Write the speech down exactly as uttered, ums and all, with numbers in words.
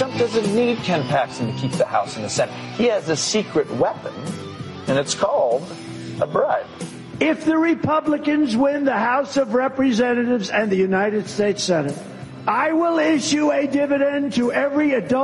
Trump doesn't need Ken Paxton to keep the House and the Senate. He has a secret weapon, and it's called a bribe. If the Republicans win the House of Representatives and the United States Senate, I will issue a dividend to every adult